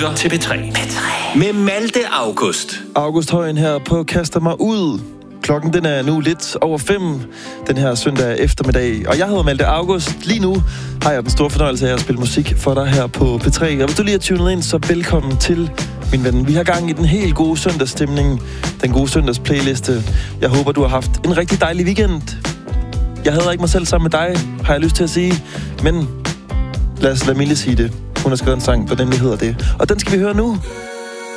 lytter til P3. Med Malte August. August Højen her på Kaster mig ud. Klokken den er nu lidt over 5 den her søndag eftermiddag. Og jeg hedder Malte August. Lige nu har jeg den store fornøjelse af at spille musik for dig her på P3. Og hvis du lige er tunet ind, så velkommen til, min ven. Vi har gang i den helt gode søndagsstemning. Den gode søndagsplayliste. Jeg håber, du har haft en rigtig dejlig weekend. Jeg hader ikke mig selv sammen med dig, har jeg lyst til at sige. Men lad Mille sige det. Hun har skrevet en sang, der nemlig hedder det. Og den skal vi høre nu.